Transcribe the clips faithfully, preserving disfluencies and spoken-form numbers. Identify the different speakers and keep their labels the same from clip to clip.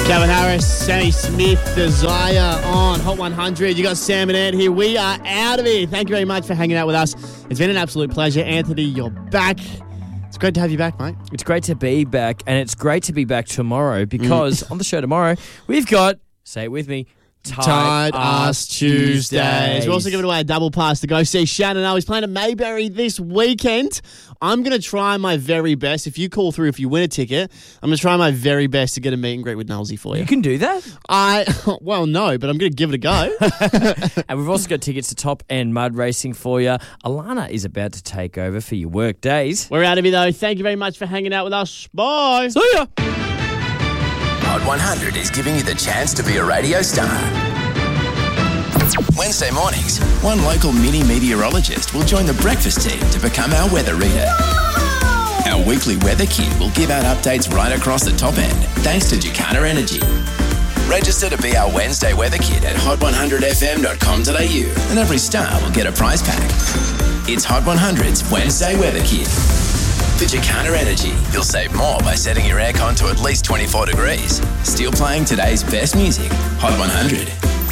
Speaker 1: Calvin Harris, Sammy Smith, Desire on Hot one hundred. You got Sam and Ed here. We are out of here. Thank you very much for hanging out with us. It's been an absolute pleasure. Anthony, you're back. It's great to have you back, mate.
Speaker 2: It's great to be back, and it's great to be back tomorrow because mm. on the show tomorrow, we've got, say it with me,
Speaker 1: Tight Ass Tuesdays. We're also giving away a double pass to go see Shannon. I was playing at Mayberry this weekend. I'm going to try my very best. If you call through, if you win a ticket, I'm going to try my very best to get a meet and greet with Nelsey for you.
Speaker 2: You can do that?
Speaker 1: I Well, no, but I'm going to give it a go.
Speaker 2: And we've also got tickets to Top End Mud Racing for you. Alana is about to take over for your work days.
Speaker 1: We're out of here, though. Thank you very much for hanging out with us. Bye.
Speaker 2: See ya.
Speaker 3: Hot one hundred is giving you the chance to be a radio star. Wednesday mornings, one local mini meteorologist will join the breakfast team to become our weather reader. Whoa! Our weekly weather kid will give out updates right across the top end, thanks to Jacana Energy. Register to be our Wednesday weather kid at hot one hundred f m dot com dot a u, and every star will get a prize pack. It's Hot one hundred's Wednesday weather kid. For Jacana Energy, you'll save more by setting your aircon to at least twenty-four degrees. Still playing today's best music, Hot one hundred.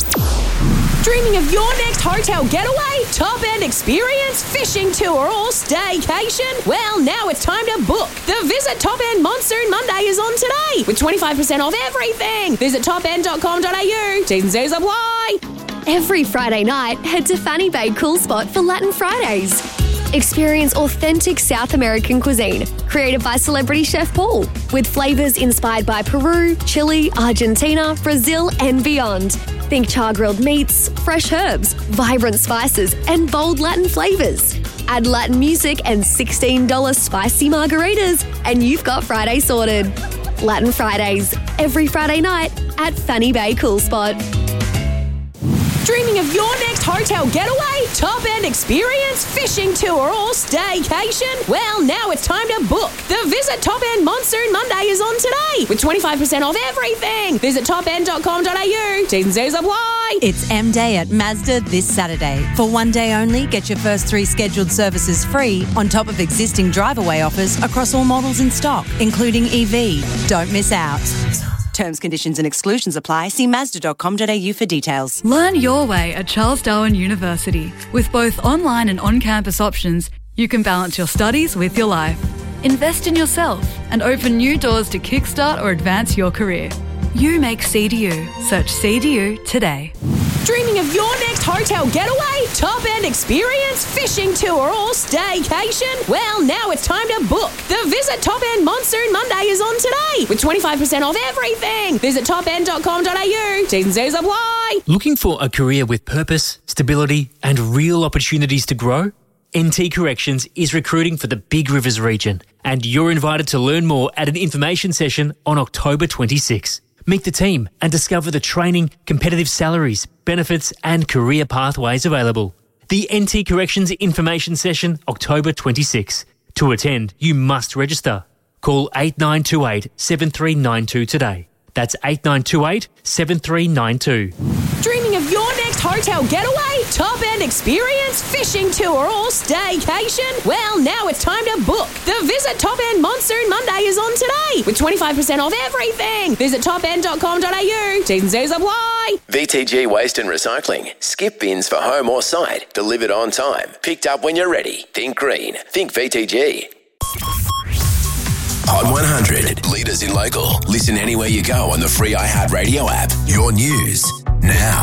Speaker 4: Dreaming of your next hotel getaway, top end experience, fishing tour or staycation? Well, now it's time to book. The Visit Top End Monsoon Monday is on today with twenty-five percent off everything. Visit top end dot com dot a u. T's and C's apply.
Speaker 5: Every Friday night, head to Fanny Bay Cool Spot for Latin Fridays. Experience authentic South American cuisine, created by celebrity chef Paul, with flavours inspired by Peru, Chile, Argentina, Brazil and beyond. Think char-grilled meats, fresh herbs, vibrant spices and bold Latin flavours. Add Latin music and sixteen dollars spicy margaritas and you've got Friday sorted. Latin Fridays, every Friday night at Fanny Bay Cool Spot.
Speaker 4: Dreaming of your next hotel getaway, top end experience, fishing tour or staycation? Well, now it's time to book. The Visit Top End Monsoon Monday is on today with twenty-five percent off everything. Visit top end dot com dot a u. T's and C's apply.
Speaker 6: It's M Day at Mazda this Saturday. For one day only, get your first three scheduled services free on top of existing drive-away offers across all models in stock, including E V. Don't miss out. Terms, conditions and exclusions apply. See mazda dot com dot a u for details.
Speaker 7: Learn your way at Charles Darwin University. With both online and on-campus options, you can balance your studies with your life. Invest in yourself and open new doors to kickstart or advance your career. You make C D U. Search C D U today.
Speaker 4: Dreaming of your next hotel getaway, top end experience, fishing tour or staycation? Well, now it's time to book. The Visit Top End Monsoon Monday is on today with twenty-five percent off everything. Visit top end dot com dot a u. T's and C's apply.
Speaker 8: Looking for a career with purpose, stability and real opportunities to grow? N T Corrections is recruiting for the Big Rivers region, and you're invited to learn more at an information session on October twenty-sixth. Meet the team and discover the training, competitive salaries, benefits and career pathways available. The N T Corrections Information Session, October twenty-sixth. To attend, you must register. Call eight nine two eight, seven three nine two today. That's eight nine two eight, seven three nine two.
Speaker 4: Dreaming of your next hotel getaway, top end experience, fishing tour or staycation? Well, now it's time to book. The Visit Top End Monsoon Monday is on today with twenty-five percent off everything. Visit top end dot com dot a u. T's and C's apply.
Speaker 3: V T G Waste and Recycling. Skip bins for home or site. Delivered on time. Picked up when you're ready. Think green. Think V T G. Hot one hundred. Leaders in local. Listen anywhere you go on the free iHeartRadio app. Your news now.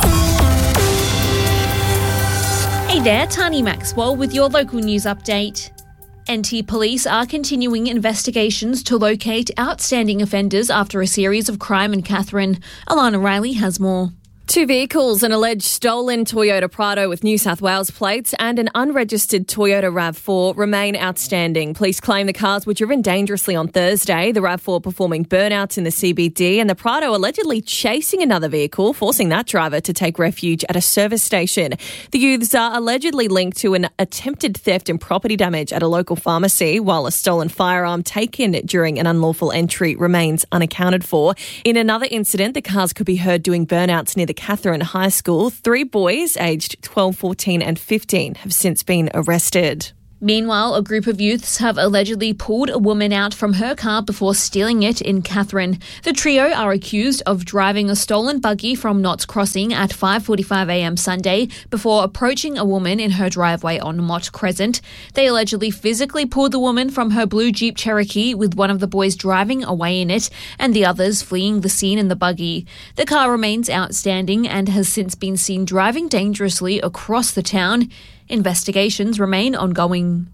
Speaker 9: Hey there, Tani Maxwell with your local news update. N T Police are continuing investigations to locate outstanding offenders after a series of crime in Katherine. Alana Riley has more.
Speaker 10: Two vehicles, an alleged stolen Toyota Prado with New South Wales plates and an unregistered Toyota RAV four remain outstanding. Police claim the cars were driven dangerously on Thursday, the RAV four performing burnouts in the C B D and the Prado allegedly chasing another vehicle, forcing that driver to take refuge at a service station. The youths are allegedly linked to an attempted theft and property damage at a local pharmacy, while a stolen firearm taken during an unlawful entry remains unaccounted for. In another incident, the cars could be heard doing burnouts near the Katherine High School. Three boys aged twelve, fourteen and fifteen have since been arrested.
Speaker 9: Meanwhile, a group of youths have allegedly pulled a woman out from her car before stealing it in Katherine. The trio are accused of driving a stolen buggy from Notts Crossing at five forty-five a m Sunday before approaching a woman in her driveway on Mott Crescent. They allegedly physically pulled the woman from her blue Jeep Cherokee, with one of the boys driving away in it and the others fleeing the scene in the buggy. The car remains outstanding and has since been seen driving dangerously across the town. Investigations remain ongoing.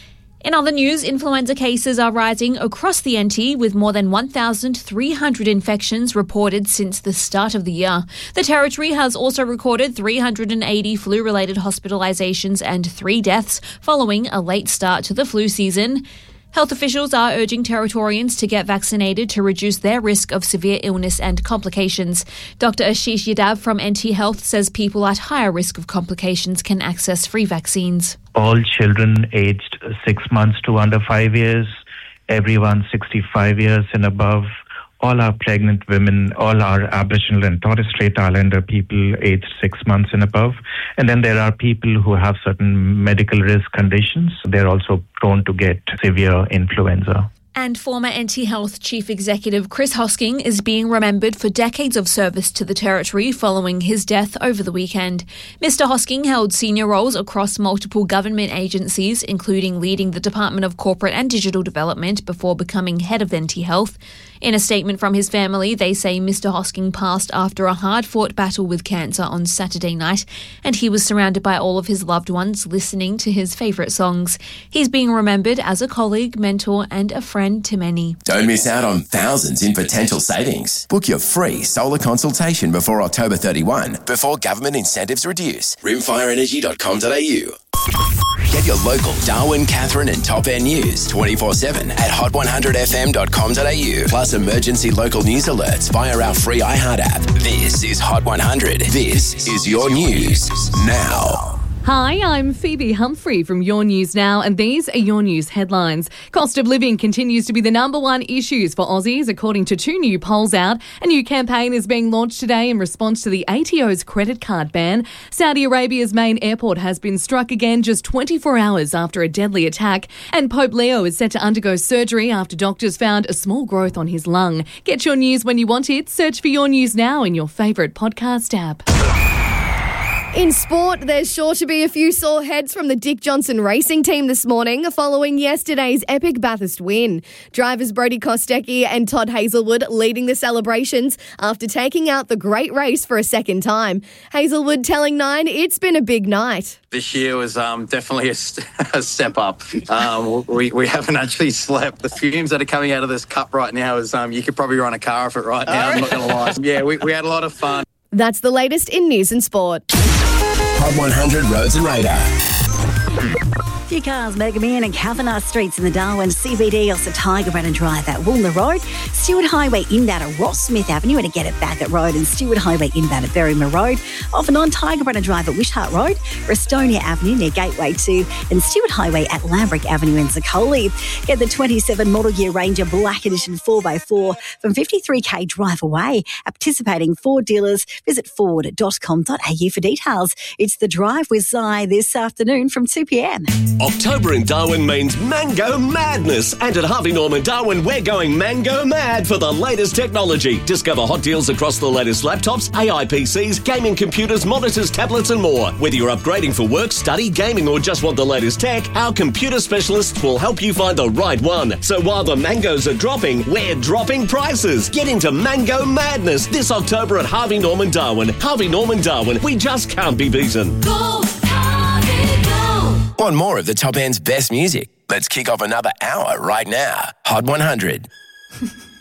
Speaker 9: In other news, influenza cases are rising across the N T, with more than one thousand three hundred infections reported since the start of the year. The Territory has also recorded three hundred eighty flu-related hospitalisations and three deaths following a late start to the flu season. Health officials are urging Territorians to get vaccinated to reduce their risk of severe illness and complications. Doctor Ashish Yadav from N T Health says people at higher risk of complications can access free vaccines.
Speaker 11: All children aged six months to under five years, everyone sixty-five years and above, all our pregnant women, all our Aboriginal and Torres Strait Islander people aged six months and above. And then there are people who have certain medical risk conditions. They're also prone to get severe influenza.
Speaker 9: And former N T Health Chief Executive Chris Hosking is being remembered for decades of service to the Territory following his death over the weekend. Mister Hosking held senior roles across multiple government agencies, including leading the Department of Corporate and Digital Development before becoming head of N T Health. In a statement from his family, they say Mister Hosking passed after a hard-fought battle with cancer on Saturday night, and he was surrounded by all of his loved ones listening to his favourite songs. He's being remembered as a colleague, mentor and a friend to many.
Speaker 3: Don't miss out on thousands in potential savings. Book your free solar consultation before October thirty-first, before government incentives reduce. rimfire energy dot com dot a u. Get your local Darwin, Katherine and Top End news twenty-four seven at hot one hundred f m dot com dot a u. Plus emergency local news alerts via our free iHeart app. This is Hot one hundred. This is your news now.
Speaker 12: Hi, I'm Phoebe Humphrey from Your News Now, and these are your news headlines. Cost of living continues to be the number one issue for Aussies, according to two new polls out. A new campaign is being launched today in response to the A T O's credit card ban. Saudi Arabia's main airport has been struck again just twenty-four hours after a deadly attack. And Pope Leo is set to undergo surgery after doctors found a small growth on his lung. Get your news when you want it. Search for Your News Now in your favourite podcast app.
Speaker 13: In sport, there's sure to be a few sore heads from the Dick Johnson racing team this morning following yesterday's epic Bathurst win. Drivers Brodie Kostecki and Todd Hazelwood leading the celebrations after taking out the great race for a second time. Hazelwood telling Nine it's been a big night.
Speaker 14: This year was um, definitely a, a step up. Um, we, we haven't actually slept. The fumes that are coming out of this cup right now is um, you could probably run a car off it right now, I'm not going to lie. Yeah, we, we had a lot of fun.
Speaker 13: That's the latest in news and sport.
Speaker 3: Hot one hundred Roads and Radar.
Speaker 15: Few cars, Megaman and Kavanagh Streets in the Darwin C B D, also Tiger Brannon Drive at Woolner Road, Stewart Highway inbound at Ross Smith Avenue and again at Bagot Road, and Stewart Highway inbound at Berryman Road, off and on Tiger Brannon Drive at Wishart Road, Restonia Avenue near Gateway two, and Stewart Highway at Lambrick Avenue in Zacoli. Get the twenty-seven Model Year Ranger Black Edition four by four from fifty-three k drive away at participating Ford dealers. Visit ford dot com dot a u for details. It's The Drive with Zai this afternoon from two p m.
Speaker 16: October in Darwin means Mango Madness. And at Harvey Norman Darwin, we're going Mango Mad for the latest technology. Discover hot deals across the latest laptops, A I P Cs, gaming computers, monitors, tablets and more. Whether you're upgrading for work, study, gaming or just want the latest tech, our computer specialists will help you find the right one. So while the mangoes are dropping, we're dropping prices. Get into Mango Madness this October at Harvey Norman Darwin. Harvey Norman Darwin, we just can't be beaten.
Speaker 3: Go, Harvey, go! Want more of the Top End's best music? Let's kick off another hour right now. Hot one hundred.